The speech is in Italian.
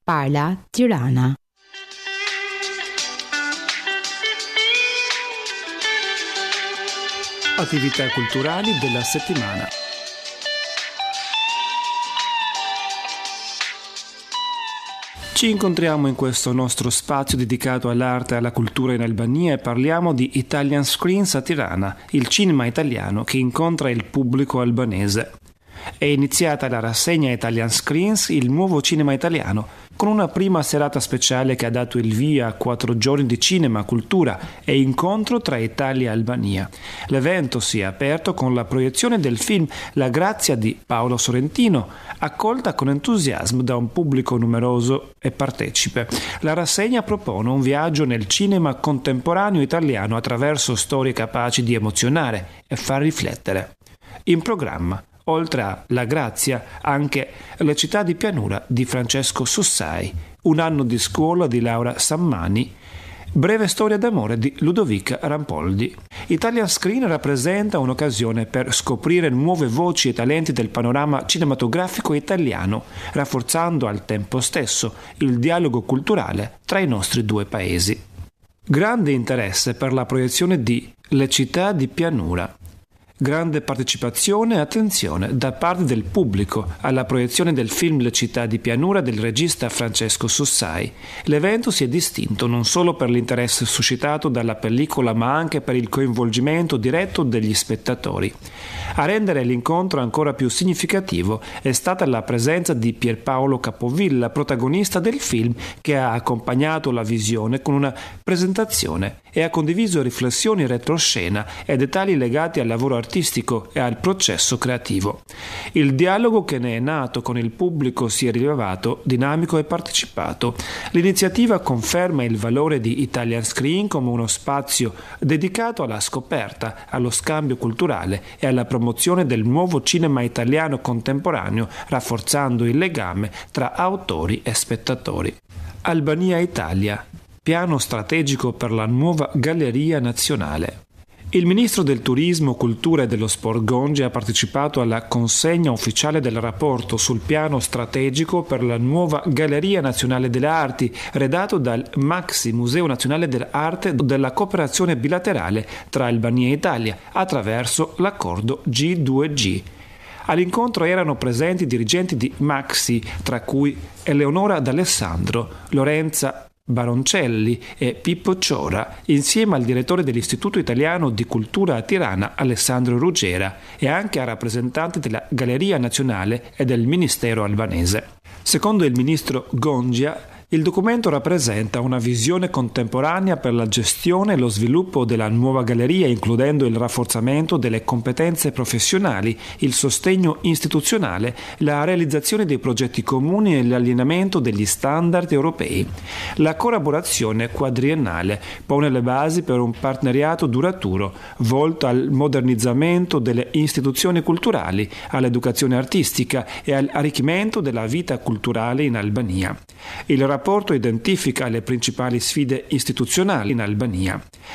Parla Tirana. Attività culturali della settimana. Ci incontriamo in questo nostro spazio dedicato all'arte e alla cultura in Albania e parliamo di Italian Screens a Tirana, il cinema italiano che incontra il pubblico albanese. È iniziata la rassegna Italian Screens, il nuovo cinema italiano, con una prima serata speciale che ha dato il via a 4 giorni di cinema, cultura e incontro tra Italia e Albania. L'evento si è aperto con la proiezione del film La Grazia di Paolo Sorrentino, accolta con entusiasmo da un pubblico numeroso e partecipe. La rassegna propone un viaggio nel cinema contemporaneo italiano attraverso storie capaci di emozionare e far riflettere. In programma, oltre a La Grazia, anche Le città di pianura di Francesco Sussai, Un anno di scuola di Laura Sammani, Breve storia d'amore di Ludovica Rampoldi. Italian Screen rappresenta un'occasione per scoprire nuove voci e talenti del panorama cinematografico italiano, rafforzando al tempo stesso il dialogo culturale tra i nostri due paesi. Grande interesse per la proiezione di Le città di pianura. Grande partecipazione e attenzione da parte del pubblico alla proiezione del film Le città di pianura del regista Francesco Sussai. L'evento si è distinto non solo per l'interesse suscitato dalla pellicola ma anche per il coinvolgimento diretto degli spettatori. A rendere l'incontro ancora più significativo è stata la presenza di Pierpaolo Capovilla, protagonista del film, che ha accompagnato la visione con una presentazione e ha condiviso riflessioni retroscena e dettagli legati al lavoro artistico e al processo creativo. Il dialogo che ne è nato con il pubblico si è rivelato dinamico e partecipato. L'iniziativa conferma il valore di Italian Screen come uno spazio dedicato alla scoperta, allo scambio culturale e alla promozione del nuovo cinema italiano contemporaneo, rafforzando il legame tra autori e spettatori. Albania-Italia. Piano strategico per la nuova Galleria Nazionale. Il ministro del Turismo, Cultura e dello Sport Gongi ha partecipato alla consegna ufficiale del rapporto sul piano strategico per la nuova Galleria Nazionale delle Arti, redatto dal Maxi Museo Nazionale dell'Arte della cooperazione bilaterale tra Albania e Italia attraverso l'accordo G2G. All'incontro erano presenti dirigenti di Maxi, tra cui Eleonora D'Alessandro, Lorenza Baroncelli e Pippo Ciora, insieme al direttore dell'Istituto Italiano di Cultura a Tirana, Alessandro Ruggera, e anche a rappresentanti della Galleria Nazionale e del Ministero albanese. Secondo il ministro Gongia, il documento rappresenta una visione contemporanea per la gestione e lo sviluppo della nuova galleria, includendo il rafforzamento delle competenze professionali, il sostegno istituzionale, la realizzazione dei progetti comuni e l'allineamento degli standard europei. La collaborazione quadriennale pone le basi per un partenariato duraturo, volto al modernizzamento delle istituzioni culturali, all'educazione artistica e all'arricchimento della vita culturale in Albania. Il rapporto identifica le principali sfide istituzionali in Albania.